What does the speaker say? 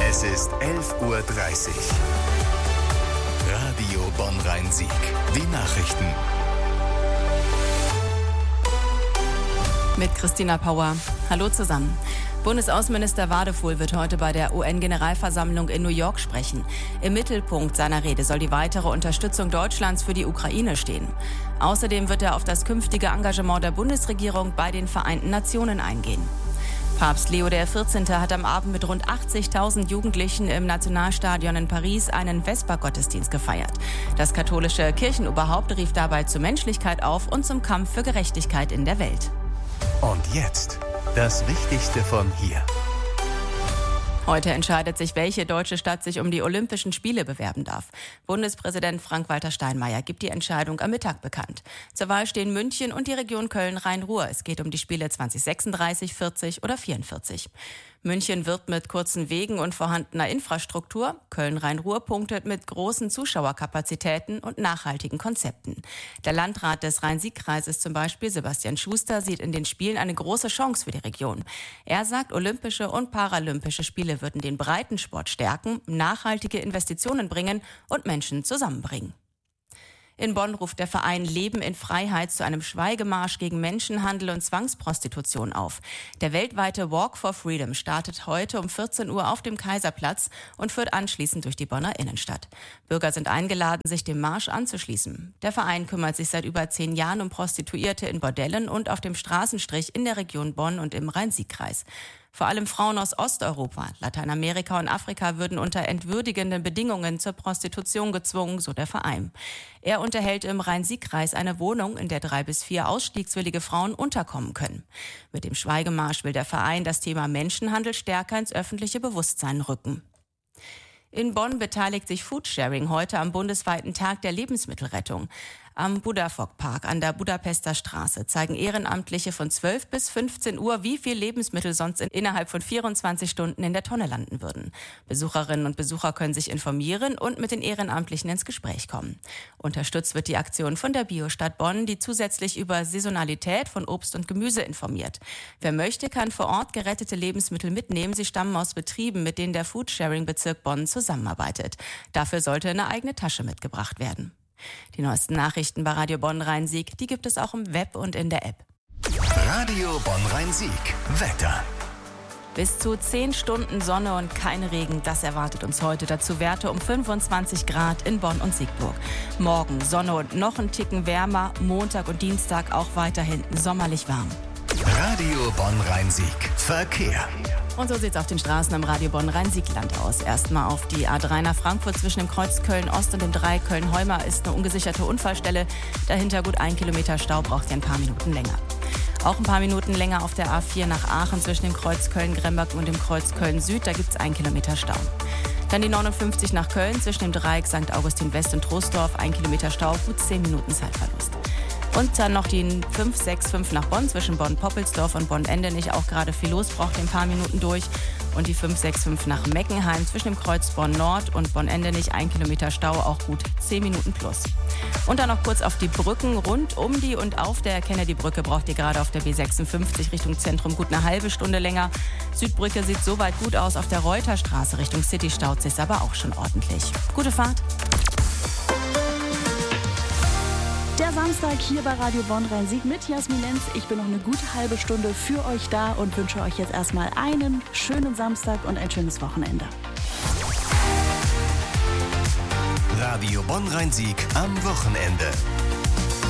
Es ist 11:30 Uhr. Radio Bonn-Rhein-Sieg. Die Nachrichten. Mit Christina Pauer. Hallo zusammen. Bundesaußenminister Wadefuhl wird heute bei der UN-Generalversammlung in New York sprechen. Im Mittelpunkt seiner Rede soll die weitere Unterstützung Deutschlands für die Ukraine stehen. Außerdem wird er auf das künftige Engagement der Bundesregierung bei den Vereinten Nationen eingehen. Papst Leo XIV. Hat am Abend mit rund 80.000 Jugendlichen im Nationalstadion in Paris einen Vespergottesdienst gefeiert. Das katholische Kirchenoberhaupt rief dabei zur Menschlichkeit auf und zum Kampf für Gerechtigkeit in der Welt. Und jetzt das Wichtigste von hier. Heute entscheidet sich, welche deutsche Stadt sich um die Olympischen Spiele bewerben darf. Bundespräsident Frank-Walter Steinmeier gibt die Entscheidung am Mittag bekannt. Zur Wahl stehen München und die Region Köln-Rhein-Ruhr. Es geht um die Spiele 2036, 40 oder 44. München wirbt mit kurzen Wegen und vorhandener Infrastruktur. Köln-Rhein-Ruhr punktet mit großen Zuschauerkapazitäten und nachhaltigen Konzepten. Der Landrat des Rhein-Sieg-Kreises zum Beispiel, Sebastian Schuster, sieht in den Spielen eine große Chance für die Region. Er sagt, Olympische und Paralympische Spiele würden den Breitensport stärken, nachhaltige Investitionen bringen und Menschen zusammenbringen. In Bonn ruft der Verein Leben in Freiheit zu einem Schweigemarsch gegen Menschenhandel und Zwangsprostitution auf. Der weltweite Walk for Freedom startet heute um 14 Uhr auf dem Kaiserplatz und führt anschließend durch die Bonner Innenstadt. Bürger sind eingeladen, sich dem Marsch anzuschließen. Der Verein kümmert sich seit über 10 Jahren um Prostituierte in Bordellen und auf dem Straßenstrich in der Region Bonn und im Rhein-Sieg-Kreis. Vor allem Frauen aus Osteuropa, Lateinamerika und Afrika würden unter entwürdigenden Bedingungen zur Prostitution gezwungen, so der Verein. Er unterhält im Rhein-Sieg-Kreis eine Wohnung, in der 3 bis 4 ausstiegswillige Frauen unterkommen können. Mit dem Schweigemarsch will der Verein das Thema Menschenhandel stärker ins öffentliche Bewusstsein rücken. In Bonn beteiligt sich Foodsharing heute am bundesweiten Tag der Lebensmittelrettung. Am Budafok-Park an der Budapester Straße zeigen Ehrenamtliche von 12 bis 15 Uhr, wie viel Lebensmittel sonst innerhalb von 24 Stunden in der Tonne landen würden. Besucherinnen und Besucher können sich informieren und mit den Ehrenamtlichen ins Gespräch kommen. Unterstützt wird die Aktion von der Biostadt Bonn, die zusätzlich über Saisonalität von Obst und Gemüse informiert. Wer möchte, kann vor Ort gerettete Lebensmittel mitnehmen. Sie stammen aus Betrieben, mit denen der Foodsharing-Bezirk Bonn zusammenarbeitet. Dafür sollte eine eigene Tasche mitgebracht werden. Die neuesten Nachrichten bei Radio Bonn-Rhein-Sieg, die gibt es auch im Web und in der App. Radio Bonn-Rhein-Sieg. Wetter. Bis zu 10 Stunden Sonne und kein Regen, das erwartet uns heute. Dazu Werte um 25 Grad in Bonn und Siegburg. Morgen Sonne und noch ein Ticken wärmer. Montag und Dienstag auch weiterhin sommerlich warm. Radio Bonn-Rhein-Sieg. Verkehr. Und so sieht es auf den Straßen im Radio Bonn-Rhein-Sieg-Land aus. Erstmal auf die A3 nach Frankfurt zwischen dem Kreuz Köln-Ost und dem 3 Köln-Heumer ist eine ungesicherte Unfallstelle. Dahinter gut 1 Kilometer Stau, braucht ihr ein paar Minuten länger. Auch ein paar Minuten länger auf der A4 nach Aachen zwischen dem Kreuz Köln-Gremberg und dem Kreuz Köln-Süd. Da gibt es 1 Kilometer Stau. Dann die 59 nach Köln zwischen dem Dreieck St. Augustin West und Troisdorf. 1 Kilometer Stau, gut 10 Minuten Zeitverlust. Und dann noch die 565 nach Bonn zwischen Bonn-Poppelsdorf und Bonn-Endenich. Auch gerade viel los, braucht ein paar Minuten durch. Und die 565 nach Meckenheim zwischen dem Kreuz Bonn-Nord und Bonn-Endenich. 1 Kilometer Stau, auch gut 10 Minuten plus. Und dann noch kurz auf die Brücken rund um die und auf der Kennedy-Brücke braucht ihr gerade auf der B56 Richtung Zentrum gut eine halbe Stunde länger. Südbrücke sieht soweit gut aus. Auf der Reuterstraße Richtung City staut sich aber auch schon ordentlich. Gute Fahrt. Der Samstag hier bei Radio Bonn-Rhein-Sieg mit Jasmin Lenz. Ich bin noch eine gute halbe Stunde für euch da und wünsche euch jetzt erstmal einen schönen Samstag und ein schönes Wochenende. Radio Bonn-Rhein-Sieg am Wochenende.